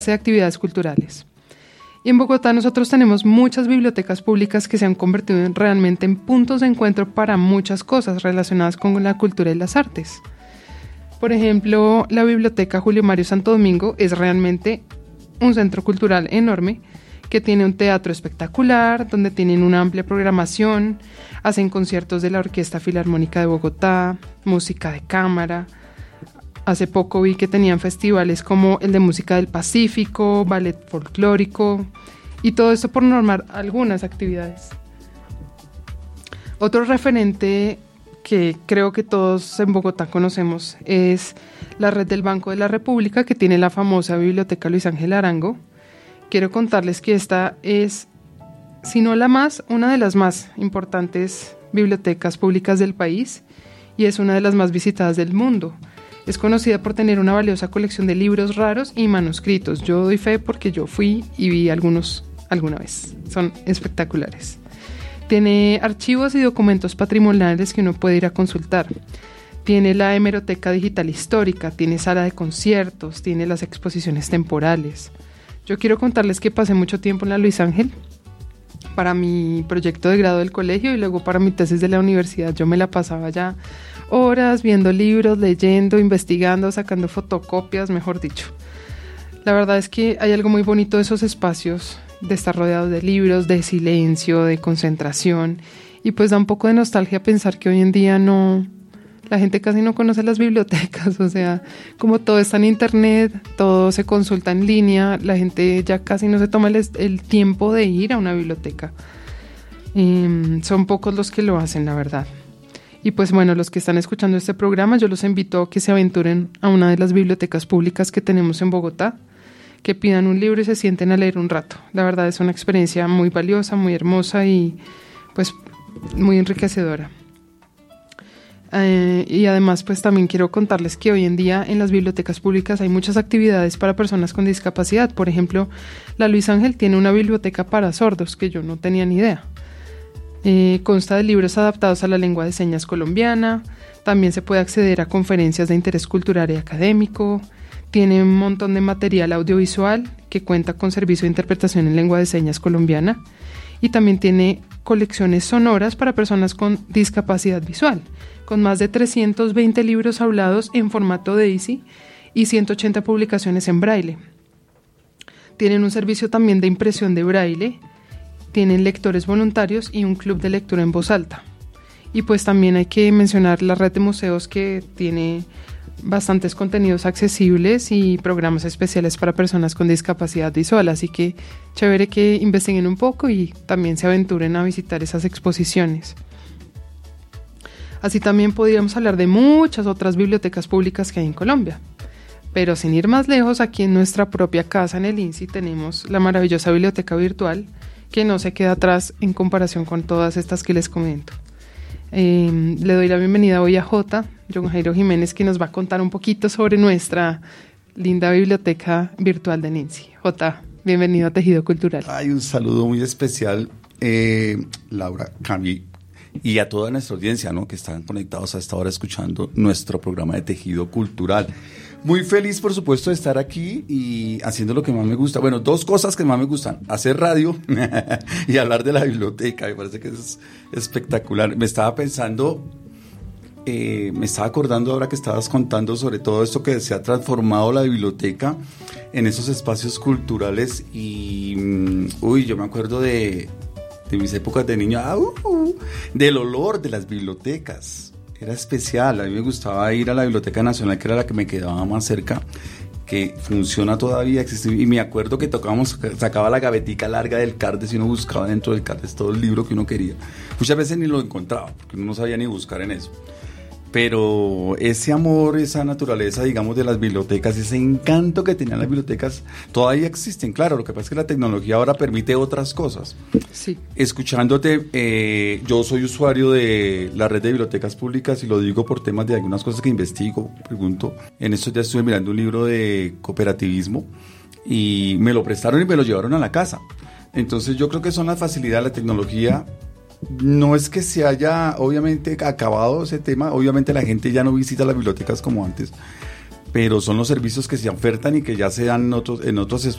de actividades culturales. Y en Bogotá nosotros tenemos muchas bibliotecas públicas que se han convertido realmente en puntos de encuentro para muchas cosas relacionadas con la cultura y las artes. Por ejemplo, la Biblioteca Julio Mario Santo Domingo es realmente un centro cultural enorme que tiene un teatro espectacular, donde tienen una amplia programación, hacen conciertos de la Orquesta Filarmónica de Bogotá, música de cámara. Hace poco vi que tenían festivales como el de música del Pacífico, ballet folclórico y todo esto por nombrar algunas actividades. Otro referente que creo que todos en Bogotá conocemos es la red del Banco de la República, que tiene la famosa Biblioteca Luis Ángel Arango. Quiero contarles que esta es, si no la más, una de las más importantes bibliotecas públicas del país y es una de las más visitadas del mundo. Es conocida por tener una valiosa colección de libros raros y manuscritos. Yo doy fe porque yo fui y vi algunos alguna vez. Son espectaculares. Tiene archivos y documentos patrimoniales que uno puede ir a consultar. Tiene la hemeroteca digital histórica, tiene sala de conciertos, tiene las exposiciones temporales. Yo quiero contarles que pasé mucho tiempo en la Luis Ángel para mi proyecto de grado del colegio y luego para mi tesis de la universidad. Yo me la pasaba ya horas viendo libros, leyendo, investigando, sacando fotocopias, mejor dicho. La verdad es que hay algo muy bonito de esos espacios, de estar rodeado de libros, de silencio, de concentración, y pues da un poco de nostalgia pensar que hoy en día la gente casi no conoce las bibliotecas, o sea, como todo está en internet, todo se consulta en línea, la gente ya casi no se toma el tiempo de ir a una biblioteca. Son pocos los que lo hacen, la verdad. Y pues bueno, los que están escuchando este programa, yo los invito a que se aventuren a una de las bibliotecas públicas que tenemos en Bogotá, que pidan un libro y se sienten a leer un rato. La verdad es una experiencia muy valiosa, muy hermosa y pues muy enriquecedora. Y además pues también quiero contarles que hoy en día en las bibliotecas públicas hay muchas actividades para personas con discapacidad. Por ejemplo, la Luis Ángel tiene una biblioteca para sordos que yo no tenía ni idea. Consta de libros adaptados a la lengua de señas colombiana. También se puede acceder a conferencias de interés cultural y académico. Tiene un montón de material audiovisual que cuenta con servicio de interpretación en lengua de señas colombiana. Y también tiene colecciones sonoras para personas con discapacidad visual, con más de 320 libros hablados en formato DAISY y 180 publicaciones en braille. Tienen un servicio también de impresión de braille, tienen lectores voluntarios y un club de lectura en voz alta. Y pues también hay que mencionar la red de museos que tiene bastantes contenidos accesibles y programas especiales para personas con discapacidad visual, así que chévere que investiguen un poco y también se aventuren a visitar esas exposiciones. Así también podríamos hablar de muchas otras bibliotecas públicas que hay en Colombia, pero sin ir más lejos, aquí en nuestra propia casa en el INSI tenemos la maravillosa biblioteca virtual que no se queda atrás en comparación con todas estas que les comento. Le doy la bienvenida hoy a John Jairo Jiménez, que nos va a contar un poquito sobre nuestra linda biblioteca virtual de INSI. Bienvenido a Tejido Cultural. Un saludo muy especial, Laura, Cami, y a toda nuestra audiencia, ¿no?, que están conectados a esta hora escuchando nuestro programa de Tejido Cultural. Muy feliz, por supuesto, de estar aquí y haciendo lo que más me gusta. Bueno, dos cosas que más me gustan: hacer radio y hablar de la biblioteca. Me parece que es espectacular. Me estaba acordando ahora que estabas contando sobre todo esto que se ha transformado la biblioteca en esos espacios culturales y yo me acuerdo de mis épocas de niño, del olor de las bibliotecas. Era especial. A mí me gustaba ir a la Biblioteca Nacional, que era la que me quedaba más cerca, que funciona todavía, existe, y me acuerdo que sacaba la gavetica larga del Cardes y uno buscaba dentro del Cardes todo el libro que uno quería. Muchas veces ni lo encontraba, porque uno no sabía ni buscar en eso. Pero ese amor, esa naturaleza, digamos, de las bibliotecas, ese encanto que tenían las bibliotecas, todavía existen. Claro, lo que pasa es que la tecnología ahora permite otras cosas. Sí. Escuchándote, yo soy usuario de la red de bibliotecas públicas y lo digo por temas de algunas cosas que investigo, pregunto. En estos días estuve mirando un libro de cooperativismo y me lo prestaron y me lo llevaron a la casa. Entonces yo creo que son las facilidades, la tecnología. No es que se haya obviamente acabado ese tema, obviamente la gente ya no visita las bibliotecas como antes, pero son los servicios que se ofertan y que ya se dan en otros